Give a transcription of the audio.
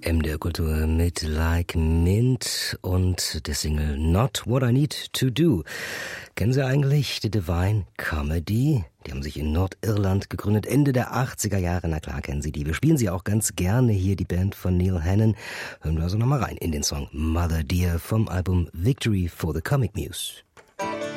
MDR Kultur mit Like Mint und der Single Not What I Need to Do. Kennen Sie eigentlich die Divine Comedy? Die haben sich in Nordirland gegründet, Ende der 80er Jahre. Na klar kennen Sie die. Wir spielen sie auch ganz gerne hier, die Band von Neil Hannon. Hören wir also nochmal rein in den Song Mother Dear vom Album Victory for the Comic Muse.